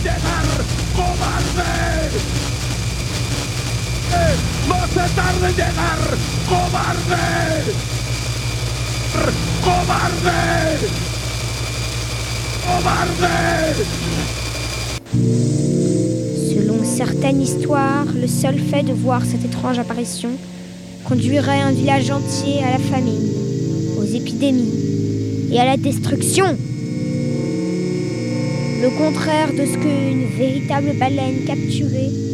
llegar, cobarde. No se tarde en llegar, cobarde. Cobarde. Cobarde. Selon certaines histoires, le seul fait de voir cette étrange apparition conduirait un village entier à la famine, aux épidémies et à la destruction. Le contraire de ce qu'une véritable baleine capturée